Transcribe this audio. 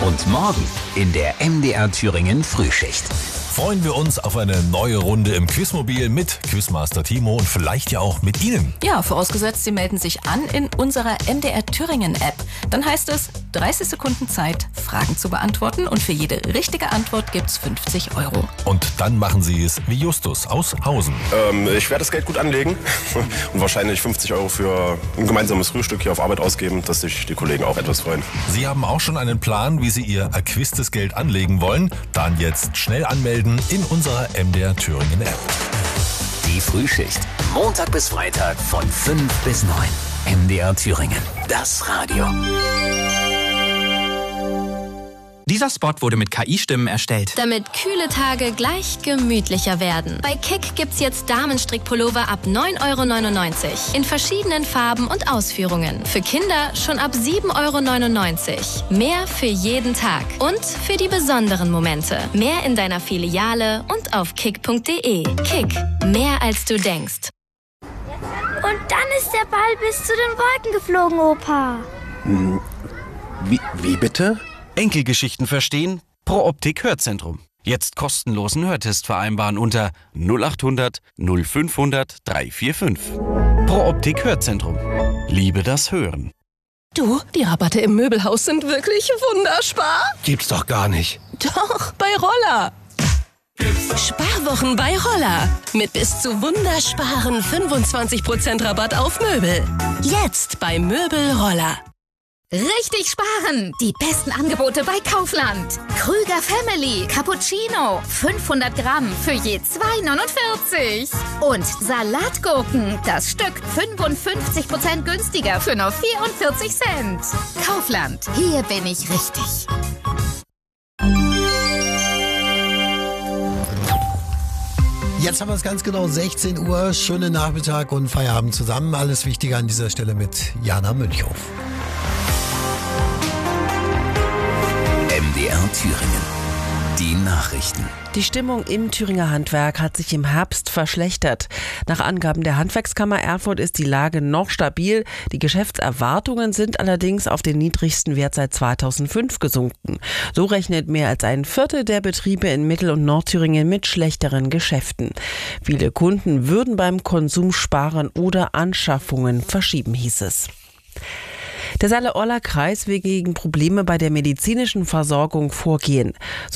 Und morgen in der MDR Thüringen Frühschicht freuen wir uns auf eine neue Runde im Quizmobil mit Quizmaster Timo und vielleicht ja auch mit Ihnen. Ja, vorausgesetzt, Sie melden sich an in unserer MDR Thüringen App. Dann heißt es 30 Sekunden Zeit, Fragen zu beantworten und für jede richtige Antwort gibt's 50 €. Und dann machen Sie es wie Justus aus Hausen. Ich werde das Geld gut anlegen und wahrscheinlich 50 € für ein gemeinsames Frühstück hier auf Arbeit ausgeben, dass sich die Kollegen auch etwas freuen. Sie haben auch schon einen Plan, wie Sie Ihr erquiestes Geld anlegen wollen? Dann jetzt schnell anmelden in unserer MDR Thüringen App. Die Frühschicht, Montag bis Freitag von 5 bis 9. MDR Thüringen, das Radio. Dieser Spot wurde mit KI-Stimmen erstellt. Damit kühle Tage gleich gemütlicher werden. Bei Kick gibt's jetzt Damenstrickpullover ab 9,99 € in verschiedenen Farben und Ausführungen. Für Kinder schon ab 7,99 €. Mehr für jeden Tag und für die besonderen Momente. Mehr in deiner Filiale und auf kick.de. Kick, mehr als du denkst. Und dann ist der Ball bis zu den Wolken geflogen, Opa. Wie bitte? Enkelgeschichten verstehen? Pro Optik Hörzentrum. Jetzt kostenlosen Hörtest vereinbaren unter 0800 0500 345. Pro Optik Hörzentrum. Liebe das Hören. Du, die Rabatte im Möbelhaus sind wirklich wunderbar. Gibt's doch gar nicht. Doch, bei Roller. Sparwochen bei Roller. Mit bis zu wundersparen 25% Rabatt auf Möbel. Jetzt bei Möbel Roller. Richtig sparen! Die besten Angebote bei Kaufland. Krüger Family Cappuccino 500 Gramm für je 2,49. Und Salatgurken, das Stück 55% günstiger für nur 44 Cent. Kaufland, hier bin ich richtig. Jetzt haben wir es ganz genau, 16 Uhr, schönen Nachmittag und Feierabend zusammen. Alles Wichtige an dieser Stelle mit Jana Münchhoff. MDR Thüringen. Die Nachrichten. Die Stimmung im Thüringer Handwerk hat sich im Herbst verschlechtert. Nach Angaben der Handwerkskammer Erfurt ist die Lage noch stabil. Die Geschäftserwartungen sind allerdings auf den niedrigsten Wert seit 2005 gesunken. So rechnet mehr als ein Viertel der Betriebe in Mittel- und Nordthüringen mit schlechteren Geschäften. Viele Kunden würden beim Konsum sparen oder Anschaffungen verschieben, hieß es. Der Saale-Orla-Kreis will gegen Probleme bei der medizinischen Versorgung vorgehen.